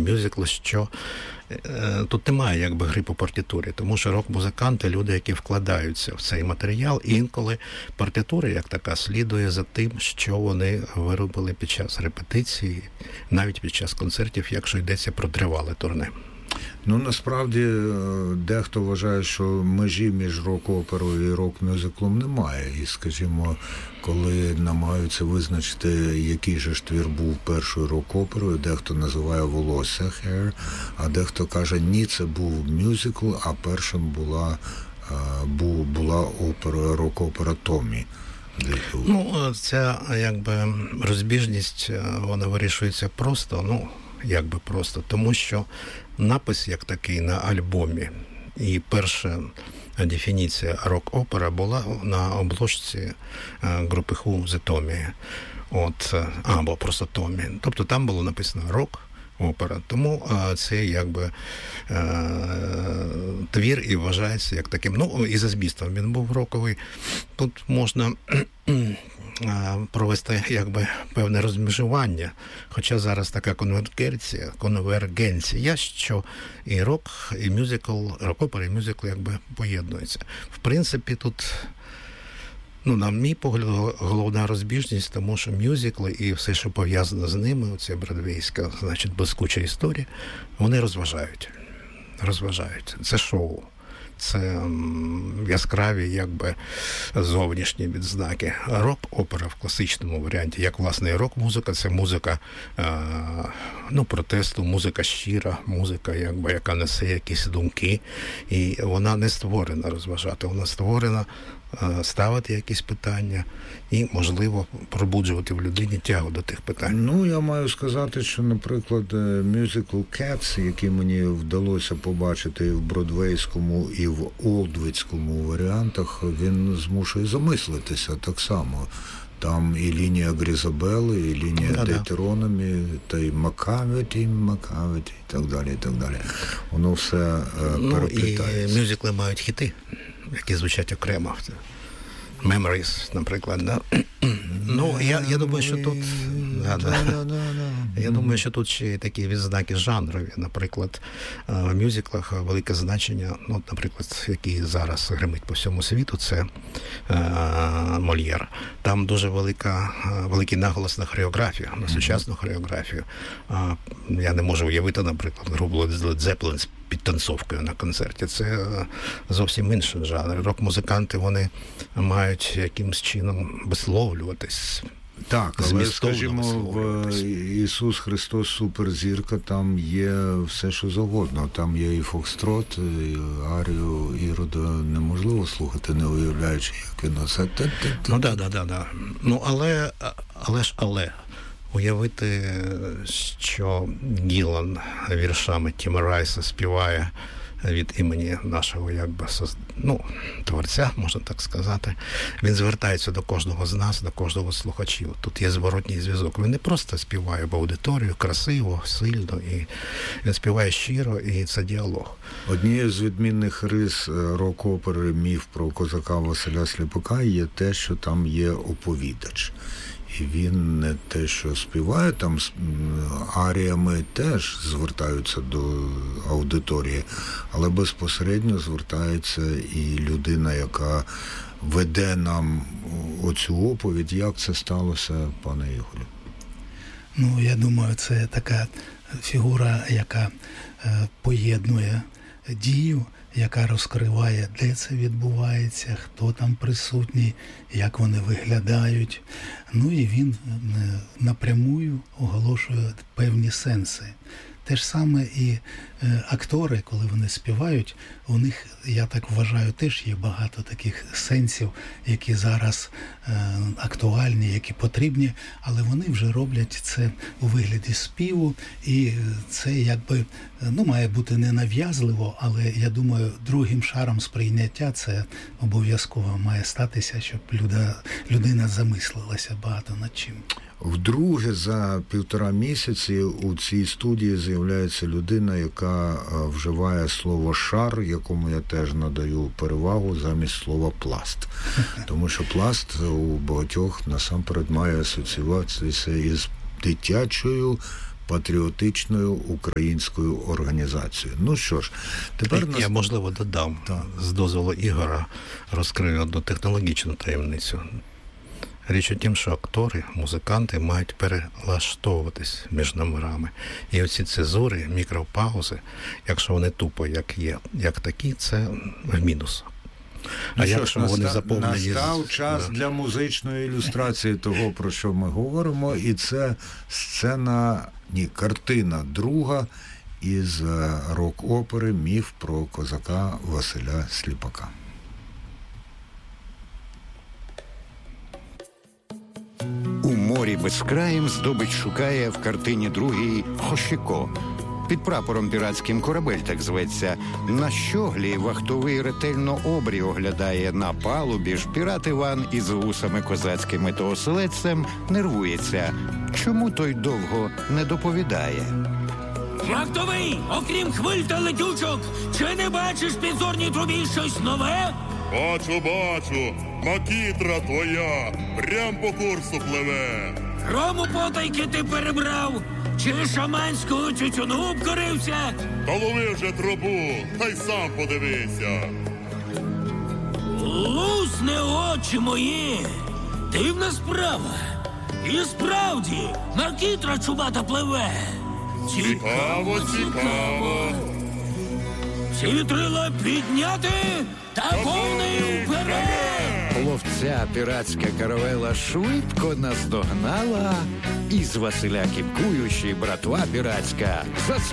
мюзикли, що тут немає якби гри по партитурі, тому що рок-музиканти – люди, які вкладаються в цей матеріал, і інколи партитура, як така, слідує за тим, що вони виробили під час репетиції, навіть під час концертів, якщо йдеться про тривале турне. Ну, насправді, дехто вважає, що межі між рок-оперою і рок-мюзиклом немає. І, скажімо, коли намагаються визначити, який же ж твір був першою рок-оперою, дехто називає «Волосся» «Hair», а дехто каже, ні, це був мюзикл, а першим була опера, рок-опера «Томі». Ну, ця, якби, розбіжність, вона вирішується просто, якби просто, тому що напис як такий на альбомі і перша дефініція рок-опера була на обложці групи Who The Tommy. Або просто Томі. Тобто там було написано рок-опера. Тому це якби твір і вважається як таким. Ну, і за змістом він був роковий. Тут можна провести якби певне розмежування, хоча зараз така конвергенція, що і рок, і мюзикл, рок-опера, і мюзикл якби поєднуються. В принципі, тут, на мій погляд, головна розбіжність, тому що мюзикли і все, що пов'язано з ними, оця бродвейська, значить, блискуча історія, вони розважають. Це шоу. Це яскраві, якби, зовнішні відзнаки. Рок-опера в класичному варіанті, як, власне, і рок-музика, це музика, протесту, музика щира, музика, якби, яка несе якісь думки. І вона не створена розважати, вона створена ставити якісь питання і, можливо, пробуджувати в людині тягу до тих питань. Я маю сказати, що, наприклад, мюзикл «Cats», який мені вдалося побачити в бродвейському і в олдвицькому варіантах, він змушує замислитися так само. Там і лінія Грізабели, і лінія Дейтерономі, та й Макаветі, і так далі, і так далі. Воно все переплітається. І мюзикли мають хіти, які звучать окремо. Memories, наприклад, да? Я думаю, що тут я думаю, що тут ще такі відзнаки жанрові. Наприклад, в мюзиклах велике значення, наприклад, який зараз гримить по всьому світу, це Мольєр. Там дуже великий наголос на хореографію, на сучасну хореографію. Я не можу уявити, наприклад, групу Led Zeppelin з підтанцовкою на концерті. Це зовсім інший жанр. Рок-музиканти, вони мають якимось чином висловлюватись. Так, але, скажімо, в «Ісус Христос суперзірка» там є все, що завгодно. Там є і фокстрот, і арію Ірода неможливо слухати, не уявляючи, як він оце. Але уявити, що Гілан віршами Тіма Райса співає від імені нашого, якби, творця, можна так сказати. Він звертається до кожного з нас, до кожного з слухачів. Тут є зворотній зв'язок. Він не просто співає в аудиторію красиво, сильно, і він співає щиро, і це діалог. Однією з відмінних рис рок-опери «Міф про козака Василя Сліпака» є те, що там є оповідач. І він не те, що співає, там аріями теж звертаються до аудиторії, але безпосередньо звертається і людина, яка веде нам оцю оповідь. Як це сталося, пане Ігорю? Я думаю, це така фігура, яка поєднує дію, яка розкриває, де це відбувається, хто там присутній, як вони виглядають. І він напрямую оголошує певні сенси. Те ж саме і актори, коли вони співають, у них, я так вважаю, теж є багато таких сенсів, які зараз актуальні, які потрібні, але вони вже роблять це у вигляді співу, і це якби, має бути не нав'язливо, але я думаю, другим шаром сприйняття це обов'язково має статися, щоб людина замислилася багато над чим. Вдруге за 1,5 місяці у цій студії з'являється людина, яка вживає слово «шар», якому я теж надаю перевагу замість слова «пласт». Тому що пласт у багатьох насамперед має асоціюватися із дитячою патріотичною українською організацією. Ну що ж, тепер... Я, можливо, додам, з дозволу Ігора, розкрию одну технологічну таємницю. Річ у тім, що актори, музиканти мають перелаштовуватись між номерами. І оці цезури, мікропаузи, якщо вони тупо, як такі, це в мінус. А якщо вони заповнені... Настав час для музичної ілюстрації того, про що ми говоримо, і це картина друга із рок-опери «Міф про козака Василя Сліпака». У морі безкраєм здобич шукає в картині другій Хошіко. Під прапором піратським корабель так зветься. На щоглі вахтовий ретельно обрій оглядає. На палубі ж пірат Іван із вусами козацькими та оселедцем нервується. Чому той довго не доповідає? Вахтовий, окрім хвиль та летючок, чи не бачиш під зорній трубі щось нове? Бачу, макітра твоя, прям по курсу пливе. Рому потайки ти перебрав, чи шаманського тютюну обкорився? Та лови вже трубу, та й сам подивися. Лусне, очі мої, дивна справа. І справді, макітра чубата пливе. Цікаво. Ці вітрила підняти та повний вперед! Ловця піратська каравела швидко наздогнала, і з Василя кіпкуючи братва піратська